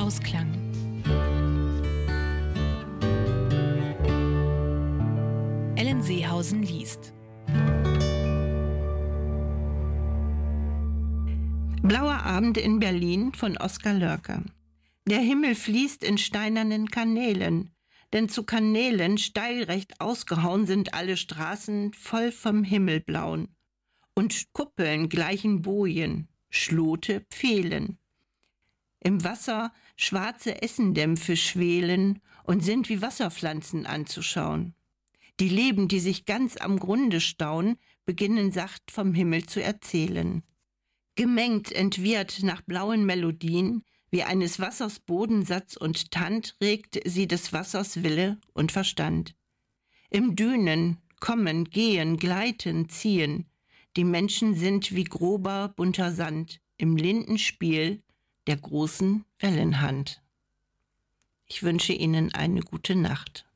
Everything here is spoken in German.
Ausklang. Ellen Seehausen liest. Blauer Abend in Berlin von Oskar Lörker. Der Himmel fließt in steinernen Kanälen, denn zu Kanälen steilrecht ausgehauen sind alle Straßen voll vom Himmelblauen. Und Kuppeln gleichen Bojen, Schlote Pfählen. Im Wasser schwarze Essendämpfe schwelen und sind wie Wasserpflanzen anzuschauen. Die Leben, die sich ganz am Grunde stauen, beginnen sacht vom Himmel zu erzählen. Gemengt entwirrt nach blauen Melodien, wie eines Wassers Bodensatz und Tand, regt sie des Wassers Wille und Verstand. Im Dünen, kommen, gehen, gleiten, ziehen, die Menschen sind wie grober, bunter Sand im Lindenspiel der großen Wellenhand. Ich wünsche Ihnen eine gute Nacht.